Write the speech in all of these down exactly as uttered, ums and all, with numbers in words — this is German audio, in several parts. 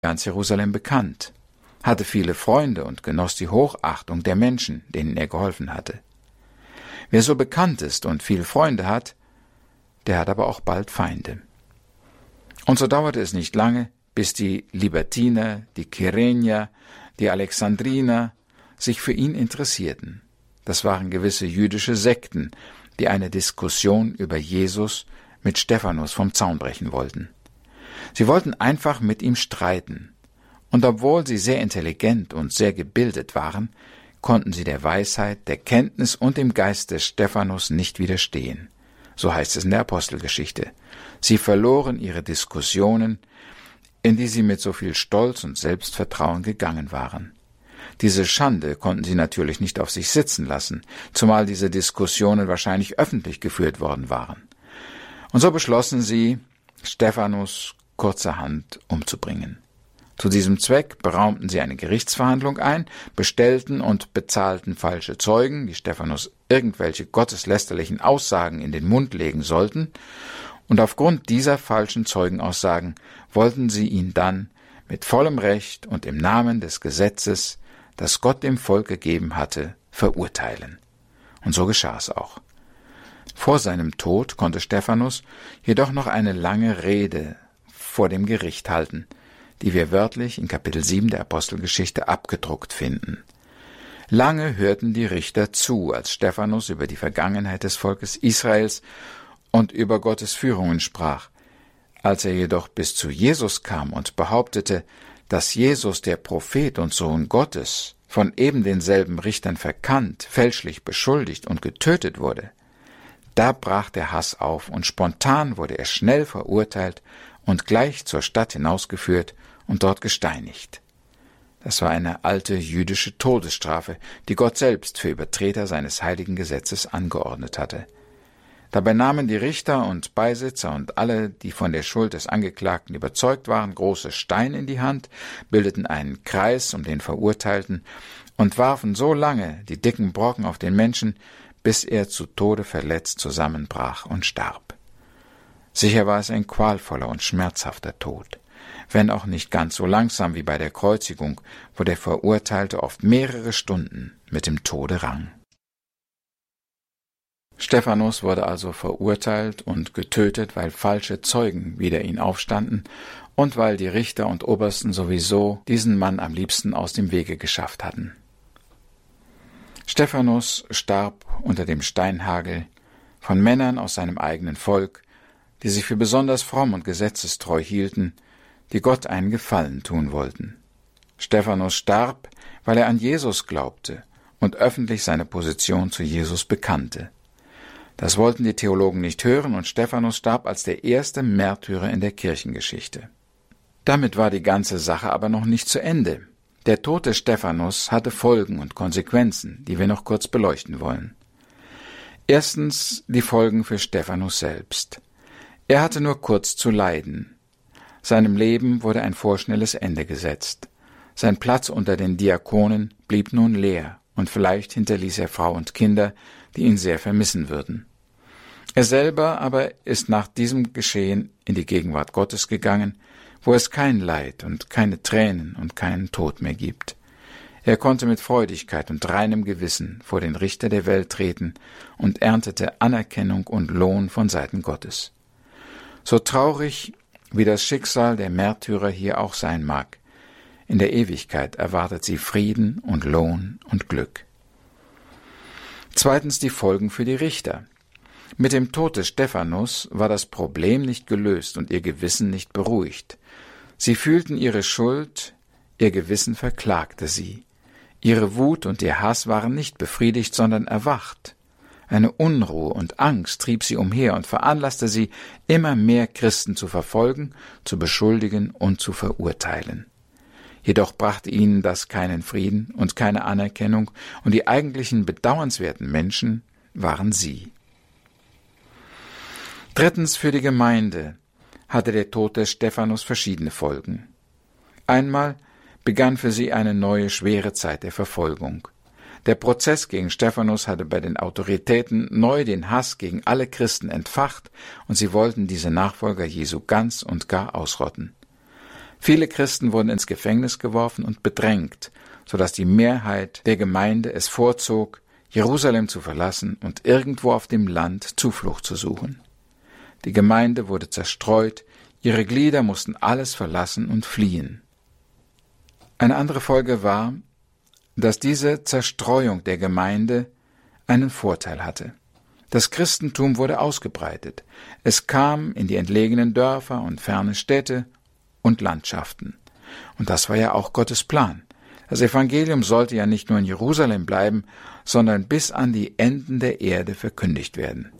ganz Jerusalem bekannt, hatte viele Freunde und genoss die Hochachtung der Menschen, denen er geholfen hatte. Wer so bekannt ist und viele Freunde hat, der hat aber auch bald Feinde. Und so dauerte es nicht lange, bis die Libertiner, die Kyrenier, die Alexandriner sich für ihn interessierten. Das waren gewisse jüdische Sekten, die eine Diskussion über Jesus mit Stephanus vom Zaun brechen wollten. Sie wollten einfach mit ihm streiten, und obwohl sie sehr intelligent und sehr gebildet waren, konnten sie der Weisheit, der Kenntnis und dem Geist des Stephanus nicht widerstehen. So heißt es in der Apostelgeschichte. Sie verloren ihre Diskussionen, in die sie mit so viel Stolz und Selbstvertrauen gegangen waren. Diese Schande konnten sie natürlich nicht auf sich sitzen lassen, zumal diese Diskussionen wahrscheinlich öffentlich geführt worden waren. Und so beschlossen sie, Stephanus kurzerhand umzubringen. Zu diesem Zweck beraumten sie eine Gerichtsverhandlung ein, bestellten und bezahlten falsche Zeugen, die Stephanus irgendwelche gotteslästerlichen Aussagen in den Mund legen sollten, und aufgrund dieser falschen Zeugenaussagen wollten sie ihn dann mit vollem Recht und im Namen des Gesetzes, das Gott dem Volk gegeben hatte, verurteilen. Und so geschah es auch. Vor seinem Tod konnte Stephanus jedoch noch eine lange Rede vor dem Gericht halten, die wir wörtlich in Kapitel sieben der Apostelgeschichte abgedruckt finden. Lange hörten die Richter zu, als Stephanus über die Vergangenheit des Volkes Israels und über Gottes Führungen sprach. Als er jedoch bis zu Jesus kam und behauptete, dass Jesus, der Prophet und Sohn Gottes, von eben denselben Richtern verkannt, fälschlich beschuldigt und getötet wurde, da brach der Hass auf und spontan wurde er schnell verurteilt und gleich zur Stadt hinausgeführt und dort gesteinigt. Das war eine alte jüdische Todesstrafe, die Gott selbst für Übertreter seines heiligen Gesetzes angeordnet hatte. Dabei nahmen die Richter und Beisitzer und alle, die von der Schuld des Angeklagten überzeugt waren, große Steine in die Hand, bildeten einen Kreis um den Verurteilten und warfen so lange die dicken Brocken auf den Menschen, bis er zu Tode verletzt zusammenbrach und starb. Sicher war es ein qualvoller und schmerzhafter Tod, wenn auch nicht ganz so langsam wie bei der Kreuzigung, wo der Verurteilte oft mehrere Stunden mit dem Tode rang. Stephanus wurde also verurteilt und getötet, weil falsche Zeugen wider ihn aufstanden und weil die Richter und Obersten sowieso diesen Mann am liebsten aus dem Wege geschafft hatten. Stephanus starb unter dem Steinhagel von Männern aus seinem eigenen Volk, die sich für besonders fromm und gesetzestreu hielten, die Gott einen Gefallen tun wollten. Stephanus starb, weil er an Jesus glaubte und öffentlich seine Position zu Jesus bekannte. Das wollten die Theologen nicht hören, und Stephanus starb als der erste Märtyrer in der Kirchengeschichte. Damit war die ganze Sache aber noch nicht zu Ende. Der Tod des Stephanus hatte Folgen und Konsequenzen, die wir noch kurz beleuchten wollen. Erstens die Folgen für Stephanus selbst. Er hatte nur kurz zu leiden. Seinem Leben wurde ein vorschnelles Ende gesetzt. Sein Platz unter den Diakonen blieb nun leer, und vielleicht hinterließ er Frau und Kinder, die ihn sehr vermissen würden. Er selber aber ist nach diesem Geschehen in die Gegenwart Gottes gegangen, wo es kein Leid und keine Tränen und keinen Tod mehr gibt. Er konnte mit Freudigkeit und reinem Gewissen vor den Richter der Welt treten und erntete Anerkennung und Lohn von Seiten Gottes. So traurig, wie das Schicksal der Märtyrer hier auch sein mag, in der Ewigkeit erwartet sie Frieden und Lohn und Glück. Zweitens die Folgen für die Richter. Mit dem Tod des Stephanus war das Problem nicht gelöst und ihr Gewissen nicht beruhigt. Sie fühlten ihre Schuld, ihr Gewissen verklagte sie. Ihre Wut und ihr Hass waren nicht befriedigt, sondern erwacht. Eine Unruhe und Angst trieb sie umher und veranlasste sie, immer mehr Christen zu verfolgen, zu beschuldigen und zu verurteilen. Jedoch brachte ihnen das keinen Frieden und keine Anerkennung, und die eigentlichen bedauernswerten Menschen waren sie. Drittens, für die Gemeinde hatte der Tod des Stephanus verschiedene Folgen. Einmal begann für sie eine neue, schwere Zeit der Verfolgung. Der Prozess gegen Stephanus hatte bei den Autoritäten neu den Hass gegen alle Christen entfacht, und sie wollten diese Nachfolger Jesu ganz und gar ausrotten. Viele Christen wurden ins Gefängnis geworfen und bedrängt, sodass die Mehrheit der Gemeinde es vorzog, Jerusalem zu verlassen und irgendwo auf dem Land Zuflucht zu suchen. Die Gemeinde wurde zerstreut, ihre Glieder mussten alles verlassen und fliehen. Eine andere Folge war, dass diese Zerstreuung der Gemeinde einen Vorteil hatte. Das Christentum wurde ausgebreitet. Es kam in die entlegenen Dörfer und ferne Städte und Landschaften. Und das war ja auch Gottes Plan. Das Evangelium sollte ja nicht nur in Jerusalem bleiben, sondern bis an die Enden der Erde verkündigt werden.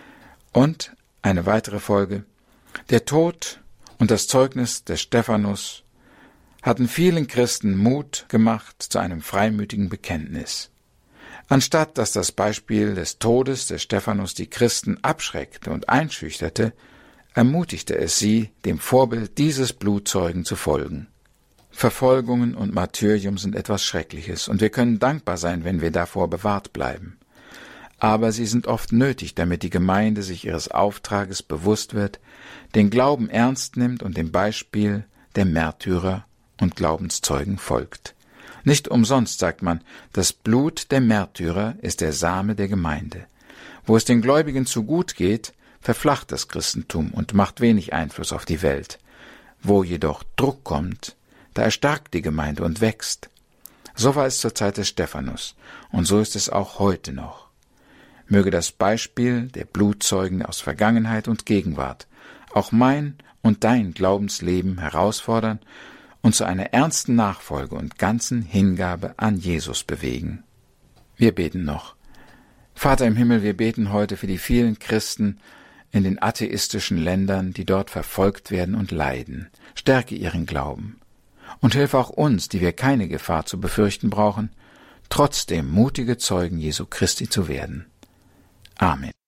Und eine weitere Folge: Der Tod und das Zeugnis des Stephanus hatten vielen Christen Mut gemacht zu einem freimütigen Bekenntnis. Anstatt dass das Beispiel des Todes des Stephanus die Christen abschreckte und einschüchterte, ermutigte es sie, dem Vorbild dieses Blutzeugen zu folgen. Verfolgungen und Martyrium sind etwas Schreckliches, und wir können dankbar sein, wenn wir davor bewahrt bleiben. Aber sie sind oft nötig, damit die Gemeinde sich ihres Auftrages bewusst wird, den Glauben ernst nimmt und dem Beispiel der Märtyrer und Glaubenszeugen folgt. Nicht umsonst sagt man, das Blut der Märtyrer ist der Same der Gemeinde. Wo es den Gläubigen zu gut geht, verflacht das Christentum und macht wenig Einfluss auf die Welt. Wo jedoch Druck kommt, da erstarkt die Gemeinde und wächst. So war es zur Zeit des Stephanus, und so ist es auch heute noch. Möge das Beispiel der Blutzeugen aus Vergangenheit und Gegenwart auch mein und dein Glaubensleben herausfordern und zu einer ernsten Nachfolge und ganzen Hingabe an Jesus bewegen. Wir beten noch. Vater im Himmel, wir beten heute für die vielen Christen in den atheistischen Ländern, die dort verfolgt werden und leiden. Stärke ihren Glauben. Und hilf auch uns, die wir keine Gefahr zu befürchten brauchen, trotzdem mutige Zeugen Jesu Christi zu werden. Amen.